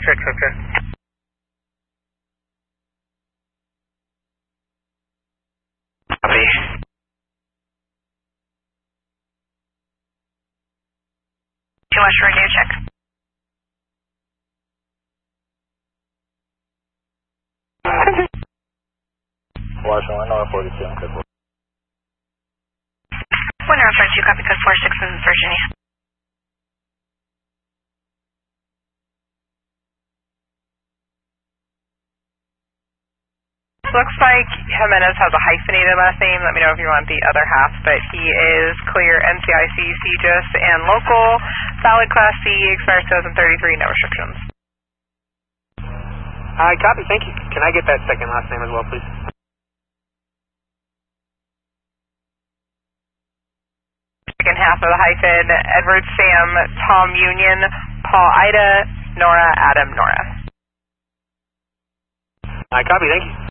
6, okay. Copy. Too much for a new check. Washington 1 47, code 4. Winner 42, copy code 46 in Virginia. Looks like Jimenez has a hyphenated last name. Let me know if you want the other half, but he is clear NCIC, CGIS, and local. Valid Class C, expires 2033, no restrictions. Copy, thank you. Can I get that second last name as well, please? Second half of the hyphen, Edward Sam, Tom Union, Paul Ida, Nora Adam Nora. Copy, thank you.